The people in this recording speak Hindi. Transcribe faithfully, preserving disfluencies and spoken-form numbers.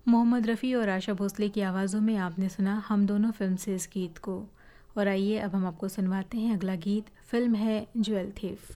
मोहम्मद रफ़ी और आशा भोसले की आवाज़ों में आपने सुना हम दोनों फिल्म से इस गीत को। और आइए अब हम आपको सुनवाते हैं अगला गीत। फिल्म है ज्वेल थीफ।